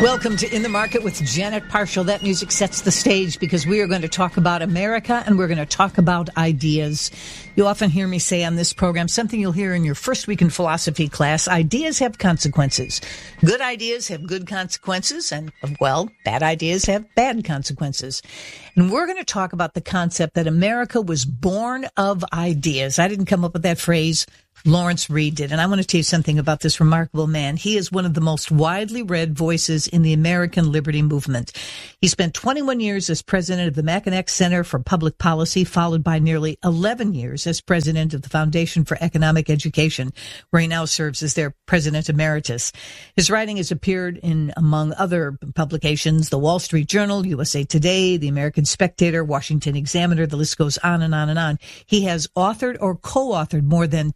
Welcome to In the Market with Janet Parshall. That music sets the stage because we are going to talk about America and we're going to talk about ideas. You often hear me say on this program, something you'll hear in your first week in philosophy class, ideas have consequences. Good ideas have good consequences and, well, bad ideas have bad consequences. And we're going to talk about the concept that America was born of ideas. I didn't come up with that phrase. Lawrence Reed did. And I want to tell you something about this remarkable man. He is one of the most widely read voices in the American liberty movement. He spent 21 years as president of the Mackinac Center for Public Policy, followed by nearly 11 years as president of the Foundation for Economic Education, where he now serves as their president emeritus. His writing has appeared in, among other publications, the Wall Street Journal, USA Today, the American Spectator, Washington Examiner. The list goes on and on and on. He has authored or co-authored more than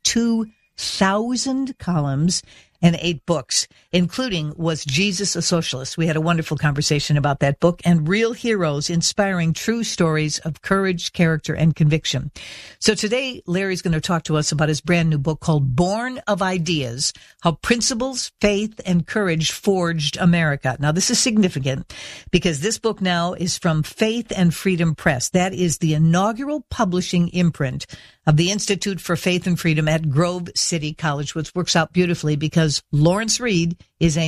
2,000 columns and 8 books, including Was Jesus a Socialist? We had a wonderful conversation about that book, and Real Heroes, inspiring true stories of courage, character, and conviction. So today, Larry's going to talk to us about his brand new book called Born of Ideas, How Principles, Faith, and Courage Forged America. Now, this is significant because this book now is from Faith and Freedom Press. That is the inaugural publishing imprint of the Institute for Faith and Freedom at Grove City College, which works out beautifully because Lawrence Reed is a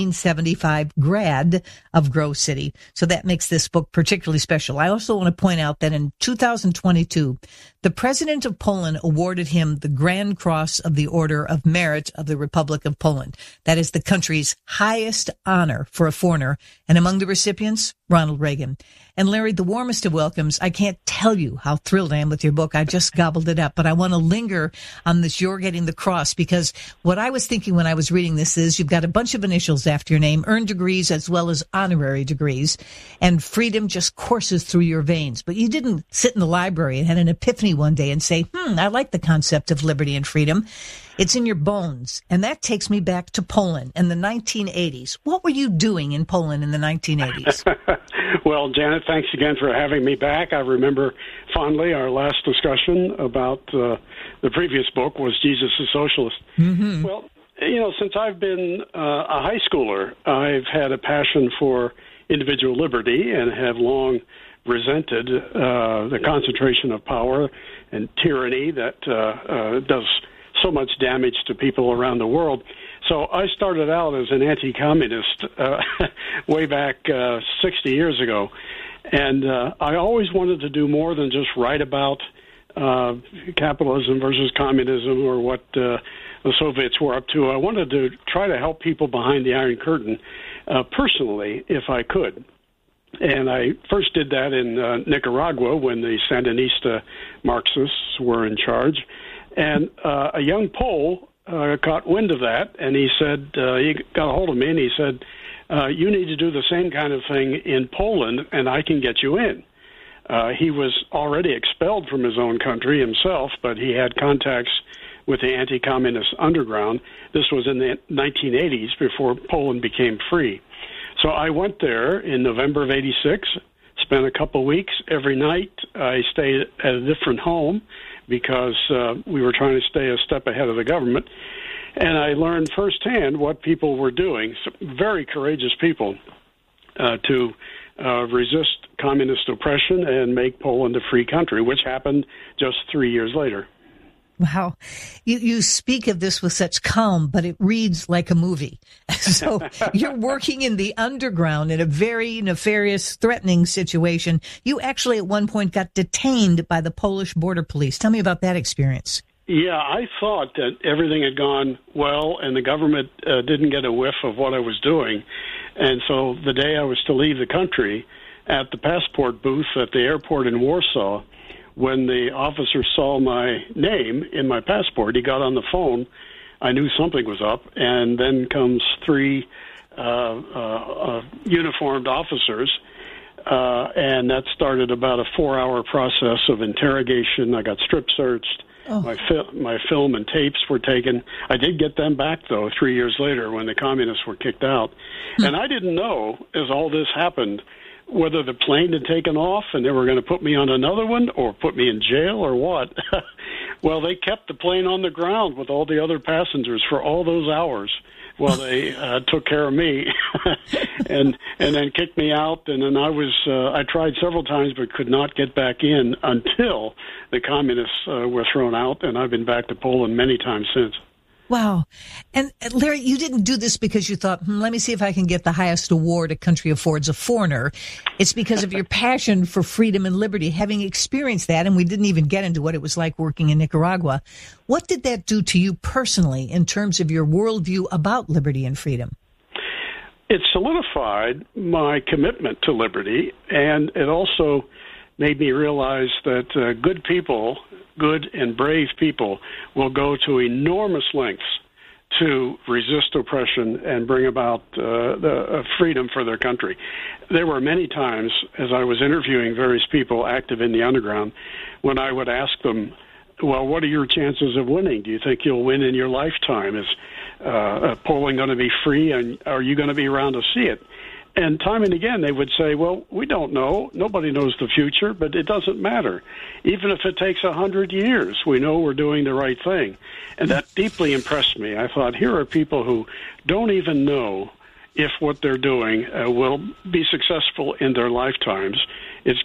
1975 grad of Grove City. So that makes this book particularly special. I also want to point out that in 2022, the president of Poland awarded him the Grand Cross of the Order of Merit of the Republic of Poland. That is the country's highest honor for a foreigner. And among the recipients, Ronald Reagan. And Larry, the warmest of welcomes. I can't tell you how thrilled I am with your book. I just gobbled it up, but I want to linger on this You're Getting the Cross, because what I was thinking when I was reading this is you've got a bunch of initials after your name, earned degrees as well as honorary degrees, and freedom just courses through your veins. But you didn't sit in the library and had an epiphany one day and say, I like the concept of liberty and freedom. It's in your bones. And that takes me back to Poland in the 1980s. What were you doing in Poland in the 1980s? Well, Janet, thanks again for having me back. I remember fondly our last discussion about the previous book, Was Jesus a Socialist? Mm-hmm. Well, since I've been a high schooler, I've had a passion for individual liberty and have long resented the concentration of power and tyranny that does so much damage to people around the world. So I started out as an anti-communist way back 60 years ago. And I always wanted to do more than just write about capitalism versus communism or what the Soviets were up to. I wanted to try to help people behind the Iron Curtain personally, if I could. And I first did that in Nicaragua when the Sandinista Marxists were in charge. And a young Pole caught wind of that, and he said, he got a hold of me, and he said, you need to do the same kind of thing in Poland, and I can get you in. He was already expelled from his own country himself, but he had contacts with the anti-communist underground. This was in the 1980s, before Poland became free. So I went there in November of 86, spent a couple of weeks. Every night I stayed at a different home because we were trying to stay a step ahead of the government. And I learned firsthand what people were doing, some very courageous people, to resist communist oppression and make Poland a free country, which happened just 3 years later. Wow. You speak of this with such calm, but it reads like a movie. So you're working in the underground in a very nefarious, threatening situation. You actually at one point got detained by the Polish border police. Tell me about that experience. Yeah, I thought that everything had gone well and the government didn't get a whiff of what I was doing. And so the day I was to leave the country, at the passport booth at the airport in Warsaw, when the officer saw my name in my passport, he got on the phone. I knew something was up, and then comes 3 uniformed officers, and that started about a 4-hour process of interrogation. I got strip searched. Oh. My film and tapes were taken. I did get them back, though, 3 years later when the communists were kicked out. And I didn't know, as all this happened, whether the plane had taken off and they were going to put me on another one or put me in jail or what. Well, they kept the plane on the ground with all the other passengers for all those hours. Well, they took care of me and then kicked me out. And then I tried several times but could not get back in until the communists were thrown out. And I've been back to Poland many times since. Wow. And Larry, you didn't do this because you thought, let me see if I can get the highest award a country affords a foreigner. It's because of your passion for freedom and liberty, having experienced that. And we didn't even get into what it was like working in Nicaragua. What did that do to you personally in terms of your worldview about liberty and freedom? It solidified my commitment to liberty, and it also made me realize that good and brave people will go to enormous lengths to resist oppression and bring about the freedom for their country. There were many times, as I was interviewing various people active in the underground, when I would ask them, well, what are your chances of winning? Do you think you'll win in your lifetime? Is polling going to be free, and are you going to be around to see it? And time and again, they would say, well, we don't know. Nobody knows the future, but it doesn't matter. Even if it takes 100 years, we know we're doing the right thing. And that deeply impressed me. I thought, here are people who don't even know if what they're doing will be successful in their lifetimes. It's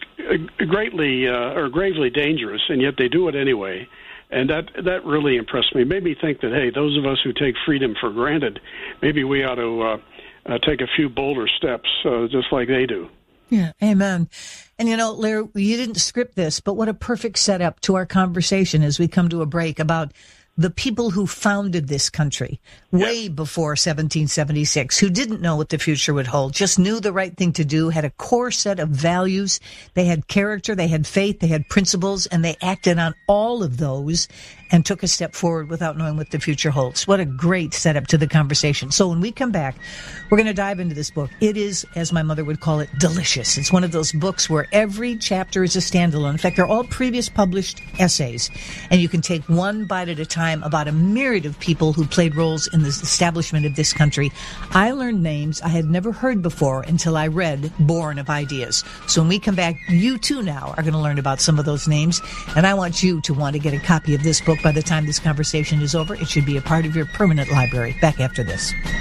gravely dangerous, and yet they do it anyway. And that really impressed me. Made me think that, hey, those of us who take freedom for granted, maybe we ought to take a few bolder steps, just like they do. Yeah, amen. And, Larry, you didn't script this, but what a perfect setup to our conversation as we come to a break about the people who founded this country way before 1776, who didn't know what the future would hold, just knew the right thing to do, had a core set of values. They had character, they had faith, they had principles, and they acted on all of those and took a step forward without knowing what the future holds. What a great setup to the conversation. So when we come back, we're going to dive into this book. It is, as my mother would call it, delicious. It's one of those books where every chapter is a standalone. In fact, they're all previous published essays, and you can take one bite at a time about a myriad of people who played roles in the establishment of this country. I learned names I had never heard before until I read Born of Ideas. So when we come back, you too now are going to learn about some of those names, and I want you to want to get a copy of this book by the time this conversation is over. It should be a part of your permanent library. Back after this.